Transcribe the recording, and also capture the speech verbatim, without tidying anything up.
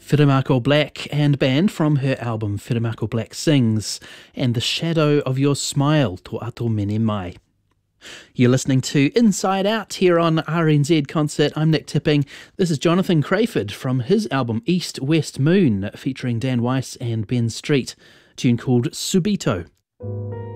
Whirimako Black and Band from her album Whirimako Black Sings, and The Shadow of Your Smile, Tō Ato Mene Mai. You're listening to Inside Out here on R N Z Concert. I'm Nick Tipping. This is Jonathan Crayford from his album East West Moon, featuring Dan Weiss and Ben Street, a tune called Subito.